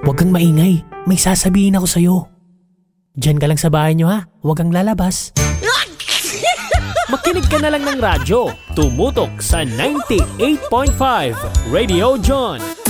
Huwag kang maingay. May sasabihin ako sa'yo. Diyan ka lang sa bahay nyo ha. Huwag kang lalabas. Makinig ka na lang ng radyo. Tumutok sa 98.5 Radio John.